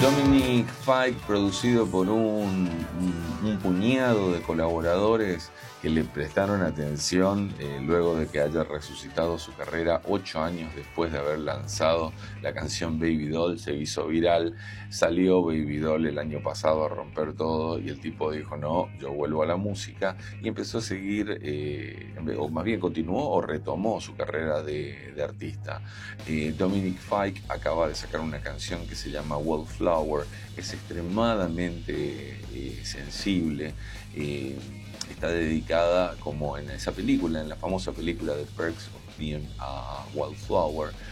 Dominic Fike, producido por un puñado de colaboradores que le prestaron atención luego de que haya resucitado su carrera 8 años después de haber lanzado la canción Baby Doll. Se hizo viral, salió Baby Doll el año pasado a romper todo y el tipo dijo no, yo vuelvo a la música, y empezó a seguir, o más bien continuó o retomó su carrera de artista. Dominic Fike acaba de sacar una canción que se llama Wallflower. Es extremadamente sensible. Está dedicada, como en esa película, en la famosa película de Perks of Being a Wallflower,